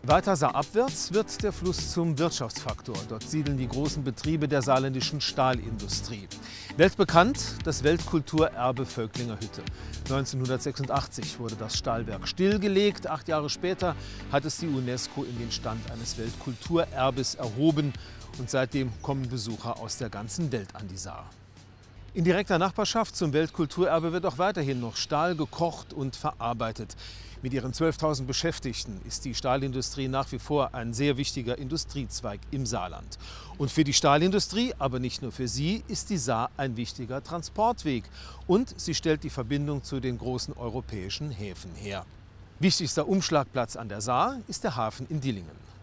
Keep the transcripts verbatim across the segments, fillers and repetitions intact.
Weiter saarabwärts wird der Fluss zum Wirtschaftsfaktor. Dort siedeln die großen Betriebe der saarländischen Stahlindustrie. Weltbekannt das Weltkulturerbe Völklinger Hütte. neunzehnhundertsechsundachtzig wurde das Stahlwerk stillgelegt. Acht Jahre später hat es die UNESCO in den Stand eines Weltkulturerbes erhoben. Und seitdem kommen Besucher aus der ganzen Welt an die Saar. In direkter Nachbarschaft zum Weltkulturerbe wird auch weiterhin noch Stahl gekocht und verarbeitet. Mit ihren zwölftausend Beschäftigten ist die Stahlindustrie nach wie vor ein sehr wichtiger Industriezweig im Saarland. Und für die Stahlindustrie, aber nicht nur für sie, ist die Saar ein wichtiger Transportweg. Und sie stellt die Verbindung zu den großen europäischen Häfen her. Wichtigster Umschlagplatz an der Saar ist der Hafen in Dillingen.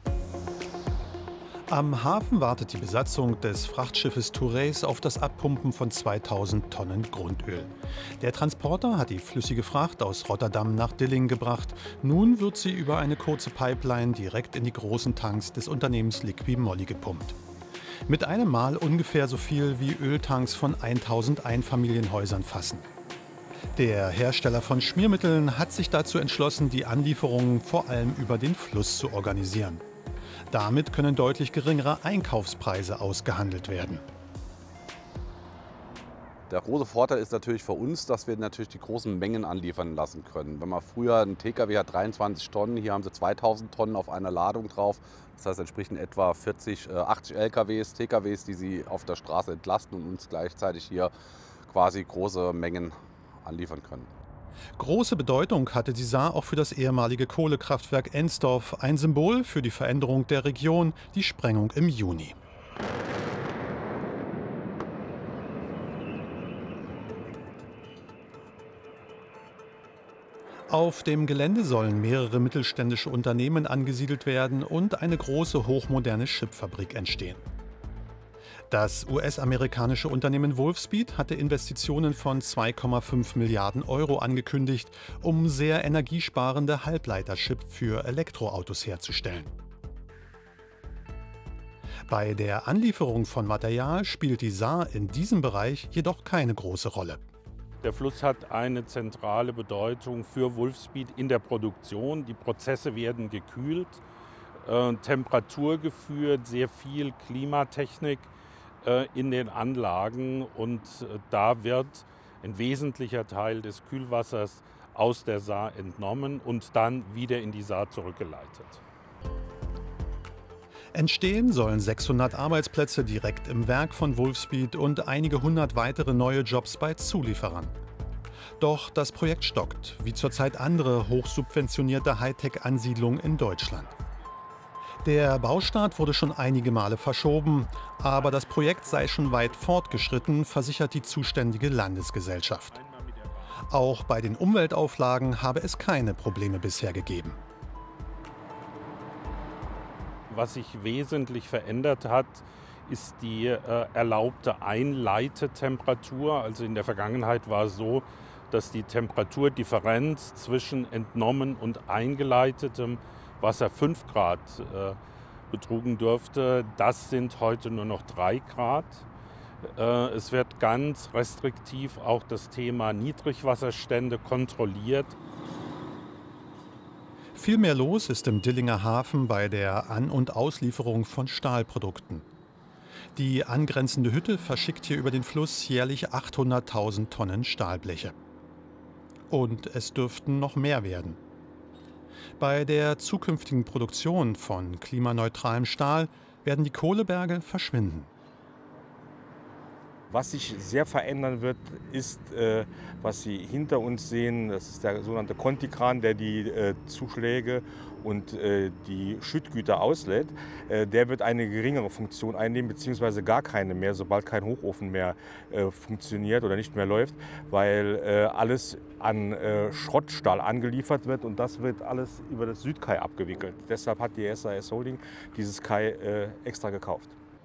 Am Hafen wartet die Besatzung des Frachtschiffes Tourès auf das Abpumpen von zweitausend Tonnen Grundöl. Der Transporter hat die flüssige Fracht aus Rotterdam nach Dillingen gebracht. Nun wird sie über eine kurze Pipeline direkt in die großen Tanks des Unternehmens Liqui-Moly gepumpt. Mit einem Mal ungefähr so viel wie Öltanks von tausend Einfamilienhäusern fassen. Der Hersteller von Schmiermitteln hat sich dazu entschlossen, die Anlieferungen vor allem über den Fluss zu organisieren. Damit können deutlich geringere Einkaufspreise ausgehandelt werden. Der große Vorteil ist natürlich für uns, dass wir natürlich die großen Mengen anliefern lassen können. Wenn man früher ein T K W hat dreiundzwanzig Tonnen, hier haben sie zweitausend Tonnen auf einer Ladung drauf. Das heißt, entspricht etwa vierzig, achtzig L K Ws, T K Ws, die sie auf der Straße entlasten und uns gleichzeitig hier quasi große Mengen anliefern können. Große Bedeutung hatte die Saar auch für das ehemalige Kohlekraftwerk Ensdorf, ein Symbol für die Veränderung der Region, die Sprengung im Juni. Auf dem Gelände sollen mehrere mittelständische Unternehmen angesiedelt werden und eine große hochmoderne Chipfabrik entstehen. Das U S-amerikanische Unternehmen Wolfspeed hatte Investitionen von zwei Komma fünf Milliarden Euro angekündigt, um sehr energiesparende Halbleiterchip für Elektroautos herzustellen. Bei der Anlieferung von Material spielt die Saar in diesem Bereich jedoch keine große Rolle. Der Fluss hat eine zentrale Bedeutung für Wolfspeed in der Produktion. Die Prozesse werden gekühlt, äh, Temperatur geführt, sehr viel Klimatechnik in den Anlagen, und da wird ein wesentlicher Teil des Kühlwassers aus der Saar entnommen und dann wieder in die Saar zurückgeleitet. Entstehen sollen sechshundert Arbeitsplätze direkt im Werk von Wolfspeed und einige hundert weitere neue Jobs bei Zulieferern. Doch das Projekt stockt, wie zurzeit andere hochsubventionierte Hightech-Ansiedlungen in Deutschland. Der Baustart wurde schon einige Male verschoben, aber das Projekt sei schon weit fortgeschritten, versichert die zuständige Landesgesellschaft. Auch bei den Umweltauflagen habe es keine Probleme bisher gegeben. Was sich wesentlich verändert hat, ist die äh, erlaubte Einleitetemperatur. Also in der Vergangenheit war es so, dass die Temperaturdifferenz zwischen entnommen und eingeleitetem Wasser fünf Grad äh, betrugen dürfte. Das sind heute nur noch drei Grad. Äh, es wird ganz restriktiv auch das Thema Niedrigwasserstände kontrolliert. Viel mehr los ist im Dillinger Hafen bei der An- und Auslieferung von Stahlprodukten. Die angrenzende Hütte verschickt hier über den Fluss jährlich achthunderttausend Tonnen Stahlbleche. Und es dürften noch mehr werden. Bei der zukünftigen Produktion von klimaneutralem Stahl werden die Kohleberge verschwinden. Was sich sehr verändern wird, ist, äh, was Sie hinter uns sehen, das ist der sogenannte Kontikran, der die äh, Zuschläge und äh, die Schüttgüter auslädt. Äh, der wird eine geringere Funktion einnehmen, beziehungsweise gar keine mehr, sobald kein Hochofen mehr äh, funktioniert oder nicht mehr läuft, weil äh, alles an äh, Schrottstahl angeliefert wird, und das wird alles über das Südkai abgewickelt. Deshalb hat die S A S Holding dieses Kai äh, extra gekauft.